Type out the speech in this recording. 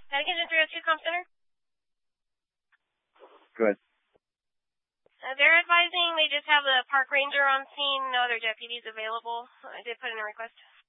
Medication 302 Comp Center. Good. They're advising they just have the park ranger on scene, no other deputies available. I did put in a request.